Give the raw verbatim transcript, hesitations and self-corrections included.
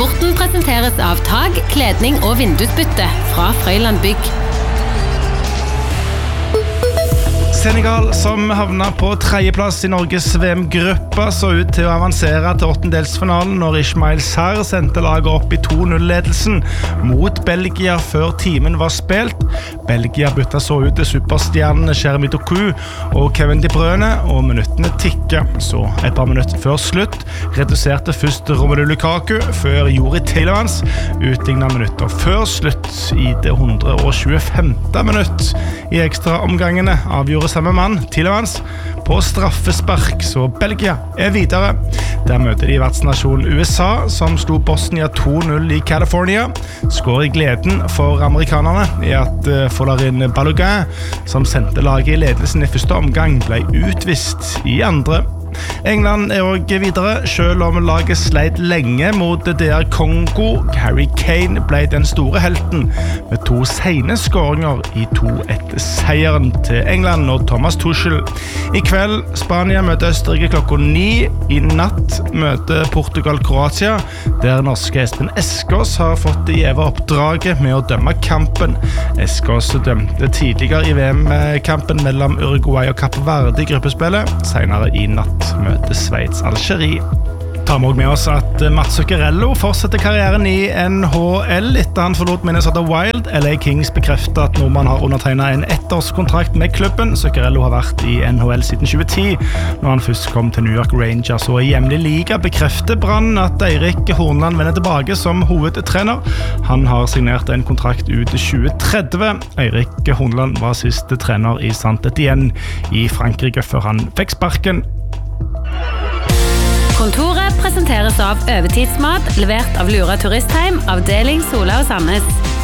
Sporten presenteres av tag, kledning og vindusbytte fra Frøyland Bygg. Senegal, som havnet på tredjeplass i Norges V M-gruppa, så ut til å avansere til åttendelsfinalen når Ismail Sarr sendte laget opp i to null-ledelsen mot Belgia før timen var spilt. Belgia bytta så ut til superstjernene Jeremy Doku og Kevin De Bruyne, og minuttene tikket. Så et par minutter før slutt reduserte først Romelu Lukaku, før Juri Tillemans utlignet minutter før slutt i det hundre og tjuefemte minutt. I ekstra omgangene avgjorde samme mann, Tillemans, på straffespark, så Belgia er videre. Der møter de vertsnasjonen U S A, som slo Bosnia to null i California. Skår i gleden for amerikanerne i at uh, Folarin Balogun, som sendte laget i ledelsen i første omgang, ble utvist i andre. England er også videre, selv om laget sleit lenge mot D R Kongo. Harry Kane ble den store helten med to sene skåringer i to ett seieren til England og Thomas Tuchel. I kveld Spania møter Østerrike klokka ni. I natt møter Portugal Kroatia, der norske Espen Eskås har fått det gjeve oppdraget med å dømme kampen. Eskås dømte tidligere i V M-kampen mellom Uruguay og Kapp Verde i gruppespillet. Senere i natt møter Sveits Algerie. Tar vi også med oss at Mats Zuccarello fortsetter karrieren i N H L etter han forlot Minnesota Wild. L A Kings bekrefter at nordmann har undertegnet en ettårskontrakt med klubben. Zuccarello har vært i N H L siden tjue ti, når han først kom til New York Rangers. Og i hjemlig liga bekrefter Brann at Eirik Horneland vender tilbake som hovedtrener. Han har signert en kontrakt ut til tjue tretti. Eirik Horneland var siste trener i Saint-Étienne i Frankrike før han fikk sparken. Kontoret presenteres av Overtidsmat, levert av Lura Turistheim, avdeling Sola og Sandnes.